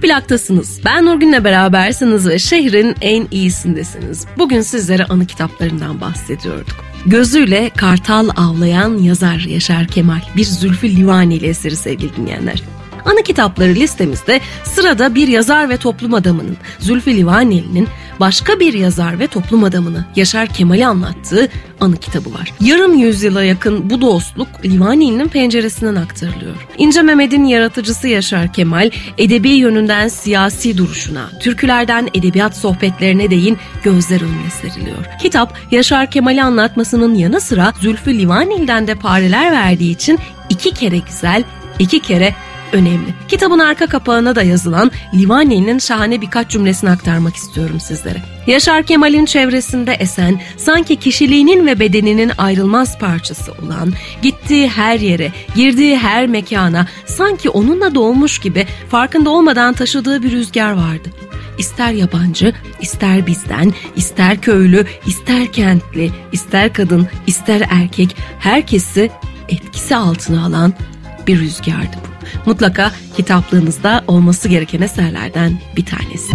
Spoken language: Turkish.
Plak'tasınız. Ben Nurgün'le berabersiniz ve şehrin en iyisindesiniz. Bugün sizlere anı kitaplarından bahsediyorduk. Gözüyle kartal avlayan yazar Yaşar Kemal, bir Zülfü Livaneli eseri sevgili dinleyenler. Anı kitapları listemizde sırada bir yazar ve toplum adamının, Zülfü Livaneli'nin başka bir yazar ve toplum adamını, Yaşar Kemal'i anlattığı anı kitabı var. Yarım yüzyıla yakın bu dostluk Livaneli'nin penceresinden aktarılıyor. İnce Mehmet'in yaratıcısı Yaşar Kemal, edebi yönünden siyasi duruşuna, türkülerden edebiyat sohbetlerine değin gözler önüne seriliyor. Kitap, Yaşar Kemal'i anlatmasının yanı sıra Zülfü Livaneli'den de pareler verdiği için 2 kere güzel, 2 kere önemli. Kitabın arka kapağına da yazılan Livaneli'nin şahane birkaç cümlesini aktarmak istiyorum sizlere. Yaşar Kemal'in çevresinde esen, sanki kişiliğinin ve bedeninin ayrılmaz parçası olan, gittiği her yere, girdiği her mekana, sanki onunla doğmuş gibi farkında olmadan taşıdığı bir rüzgar vardı. İster yabancı, ister bizden, ister köylü, ister kentli, ister kadın, ister erkek, herkesi etkisi altına alan bir rüzgardı bu. Mutlaka kitaplığınızda olması gereken eserlerden bir tanesi.